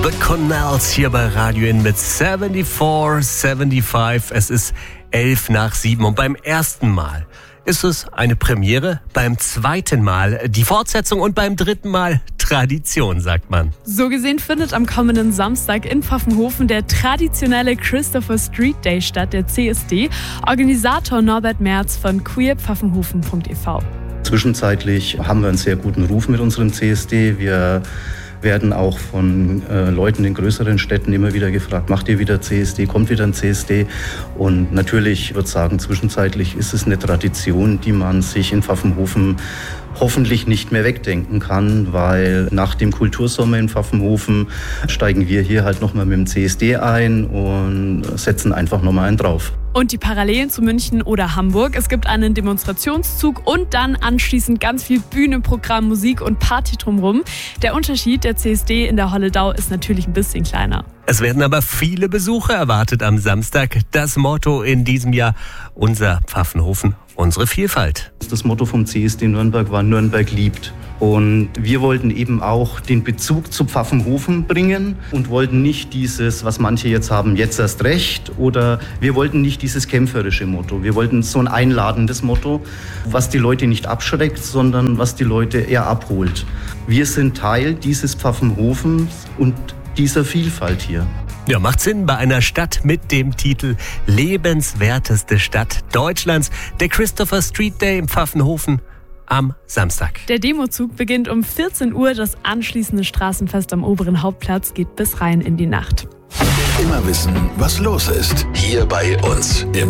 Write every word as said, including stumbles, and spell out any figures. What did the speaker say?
The Connells hier bei Radio N mit vierundsiebzig, fünfundsiebzig. Es ist elf nach sieben und beim ersten Mal ist es eine Premiere, beim zweiten Mal die Fortsetzung und beim dritten Mal Tradition, sagt man. So gesehen findet am kommenden Samstag in Pfaffenhofen der traditionelle Christopher Street Day statt, der C S D. Organisator Norbert Merz von queer pfaffenhofen punkt e v. Zwischenzeitlich haben wir einen sehr guten Ruf mit unserem C S D. Wir werden auch von äh, Leuten in größeren Städten immer wieder gefragt, macht ihr wieder C S D, kommt wieder ein C S D? Und natürlich, ich würde sagen, zwischenzeitlich ist es eine Tradition, die man sich in Pfaffenhofen hoffentlich nicht mehr wegdenken kann, weil nach dem Kultursommer in Pfaffenhofen steigen wir hier halt nochmal mit dem C S D ein und setzen einfach nochmal einen drauf. Und die Parallelen zu München oder Hamburg. Es gibt einen Demonstrationszug und dann anschließend ganz viel Bühnenprogramm, Musik und Party drumherum. Der Unterschied, der C S D in der Holledau ist natürlich ein bisschen kleiner. Es werden aber viele Besucher erwartet am Samstag. Das Motto in diesem Jahr: unser Pfaffenhofen, unsere Vielfalt. Das Motto vom C S D Nürnberg war Nürnberg liebt. Und wir wollten eben auch den Bezug zu Pfaffenhofen bringen und wollten nicht dieses, was manche jetzt haben, jetzt erst recht, oder wir wollten nicht dieses kämpferische Motto. Wir wollten so ein einladendes Motto, was die Leute nicht abschreckt, sondern was die Leute eher abholt. Wir sind Teil dieses Pfaffenhofens und dieser Vielfalt hier. Ja, macht Sinn bei einer Stadt mit dem Titel lebenswerteste Stadt Deutschlands. Der Christopher Street Day im Pfaffenhofen am Samstag. Der Demozug beginnt um vierzehn Uhr. Das anschließende Straßenfest am oberen Hauptplatz geht bis rein in die Nacht. Immer wissen, was los ist. Hier bei uns im